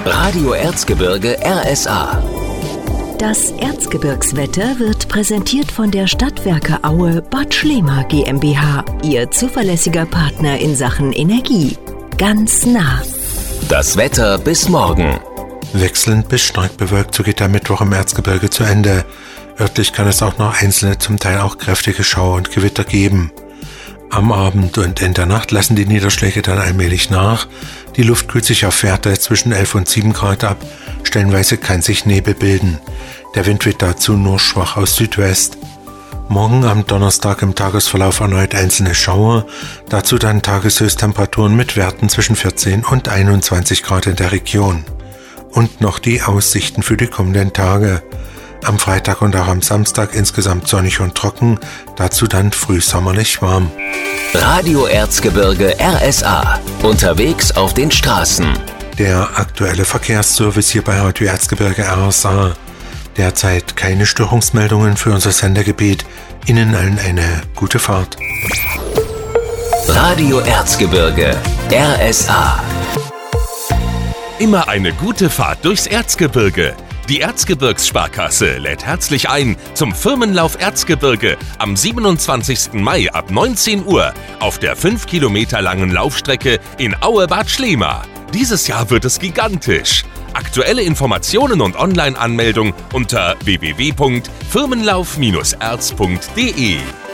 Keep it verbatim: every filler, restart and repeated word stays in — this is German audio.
Radio Erzgebirge R S A. Das Erzgebirgswetter wird präsentiert von der Stadtwerke Aue Bad Schlema GmbH, Ihr zuverlässiger Partner in Sachen Energie. Ganz nah. Das Wetter bis morgen. Wechselnd bis stark bewölkt, so geht der Mittwoch im Erzgebirge zu Ende. Örtlich kann es auch noch einzelne, zum Teil auch kräftige Schauer und Gewitter geben. Am Abend und in der Nacht lassen die Niederschläge dann allmählich nach. Die Luft kühlt sich auf Werte zwischen elf und sieben Grad ab. Stellenweise kann sich Nebel bilden. Der Wind weht dazu nur schwach aus Südwest. Morgen am Donnerstag im Tagesverlauf erneut einzelne Schauer. Dazu dann Tageshöchsttemperaturen mit Werten zwischen vierzehn und einundzwanzig Grad in der Region. Und noch die Aussichten für die kommenden Tage. Am Freitag und auch am Samstag insgesamt sonnig und trocken, dazu dann frühsommerlich warm. Radio Erzgebirge R S A. Unterwegs auf den Straßen. Der aktuelle Verkehrsservice hier bei Radio Erzgebirge R S A. Derzeit keine Störungsmeldungen für unser Sendegebiet. Ihnen allen eine gute Fahrt. Radio Erzgebirge R S A. Immer eine gute Fahrt durchs Erzgebirge. Die Erzgebirgssparkasse lädt herzlich ein zum Firmenlauf Erzgebirge am siebenundzwanzigsten Mai ab neunzehn Uhr auf der fünf Kilometer langen Laufstrecke in Aue-Bad Schlema. Dieses Jahr wird es gigantisch. Aktuelle Informationen und Online-Anmeldung unter w w w punkt firmenlauf Bindestrich erz punkt d e.